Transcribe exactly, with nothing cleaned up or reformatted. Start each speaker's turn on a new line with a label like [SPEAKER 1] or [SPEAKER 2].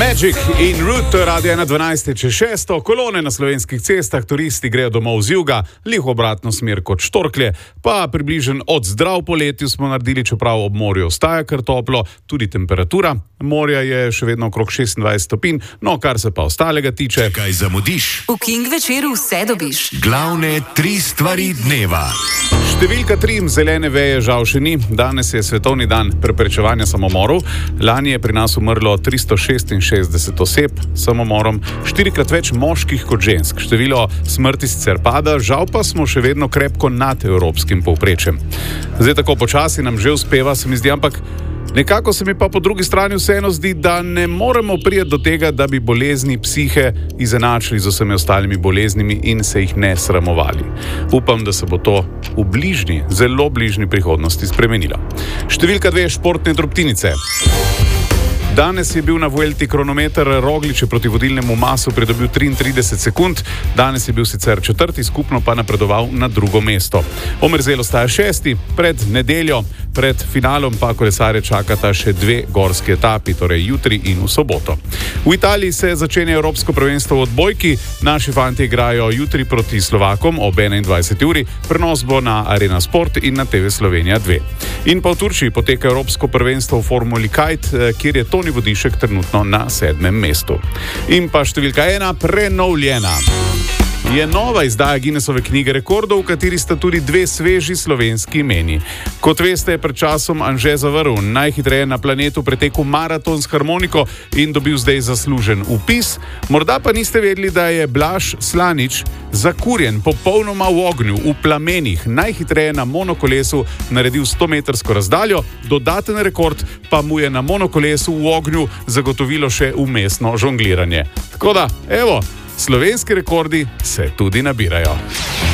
[SPEAKER 1] Magic in Root, radio ena dvanajst čez šesto, kolone na slovenskih cestah, turisti grejo domov z juga, lih obratno smer kot štorklje, pa približen od zdrav poletju smo naredili, čeprav ob morju ostaja kar toplo, tudi temperatura morja je še vedno okrog šestindvajset stopinj, no kar se pa ostalega tiče.
[SPEAKER 2] Kaj zamudiš?
[SPEAKER 3] V King večeru vse dobiš.
[SPEAKER 2] Glavne tri stvari dneva.
[SPEAKER 1] Številka tri, zelene veje žal še ni. Danes je svetovni dan preprečevanja samomorov. Lani je pri nas umrlo tristo šestinšestdeset oseb s samomorom, štirikrat več moških kot žensk. Število smrti sicer pada, žal pa smo še vedno krepko nad evropskim povprečjem. Zdaj tako počasi nam že uspeva, se mi zdi, ampak nekako se mi pa po drugi strani vseeno zdi, da ne moremo priti do tega, da bi bolezni psihe izenačili z vsemi ostalimi boleznimi in se jih ne sramovali. Upam, da se bo to v bližnji, zelo bližnji prihodnosti spremenilo. Številka dve, športne drobtinice. Danes je bil na Vuelti kronometer, Roglič je proti vodilnemu Masu pridobil triintrideset sekund, danes je bil sicer četrti, skupno pa napredoval na drugo mesto. Omerzel ostaja šesti, pred nedeljo, pred finalom pa kolesarje čakata še dve gorski etapi, torej jutri in v soboto. V Italiji se začenja Evropsko prvenstvo v odbojki, naši fantje igrajo jutri proti Slovakom ob enaindvajseti uri, prenos bo na Arena Sport in na T V Slovenija dve. In pa v Turčiji poteka Evropsko prvenstvo v Formuli Kite, kjer je Toni Vodišek trenutno na sedmem mestu. In pa številka ena, prenovljena. Je nova izdaja Guinnessove knjige rekordov, v kateri sta tudi dve sveži slovenski imeni. Kot veste, je pred časom Anže Zavrl najhitreje na planetu pretekel maraton s harmoniko in dobil zdaj zaslužen vpis. Morda pa niste vedeli, da je Blaž Slanič zakurjen, popolnoma v ognju, v plamenih, najhitreje na monokolesu naredil stometrsko razdaljo, dodaten rekord pa mu je na monokolesu v ognju zagotovilo še vmesno žongliranje. Tako da, evo, slovenski rekordi se tudi nabirajo.